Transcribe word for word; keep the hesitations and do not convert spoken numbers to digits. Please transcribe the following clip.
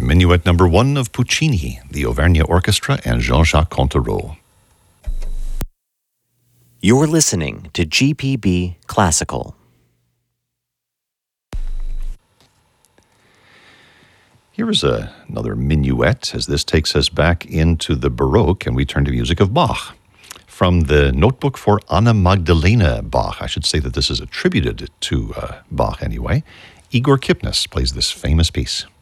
Minuet number one of Puccini, the Auvergne Orchestra, and Jean-Jacques Contereau. You're listening to G P B Classical. Here is a, another minuet, as this takes us back into the Baroque, and we turn to music of Bach. From the notebook for Anna Magdalena Bach, I should say that this is attributed to uh, Bach anyway, Igor Kipnis plays this famous piece.